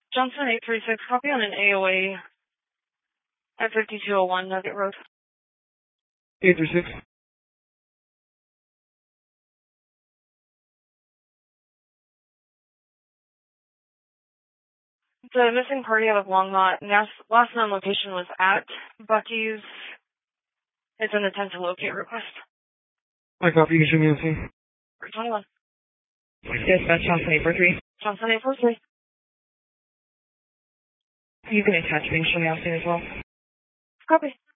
Johnson 836, copy on an AOA at 5201 Nugget Road. 836. The missing party out of Longmont, last known location was at Bucky's. It's an intent to locate request. I copy. You can show me the scene. 21. Dispatch Johnson 843. Johnson 843. You can attach me and show me how soon as well. Copy.